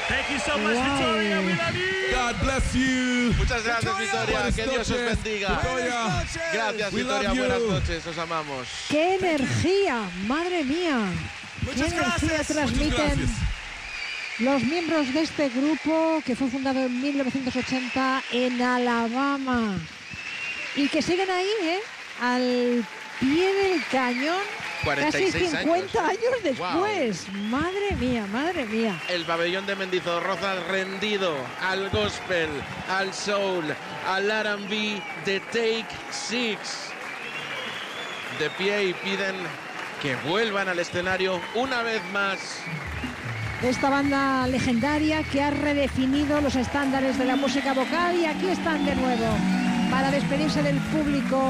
Thank you so much, Victoria. We love you. God bless you. Muchas gracias, Victoria. Buenas Que Dios os noches. bendiga. Victoria. Gracias, We Victoria. love you. Buenas noches. Os amamos. ¡Qué energía! ¡Madre mía! ¡Qué Muchas energía gracias. transmiten Muchas gracias. los miembros de este grupo que fue fundado en 1980 en Alabama y que siguen ahí, al pie del cañón, 46 casi 50 años después. Madre mía, madre mía. El pabellón de Mendizorroza rendido al gospel, al soul, al R&B de Take Six. De pie y piden que vuelvan al escenario una vez más. Esta banda legendaria que ha redefinido los estándares de la música vocal y aquí están de nuevo para despedirse del público.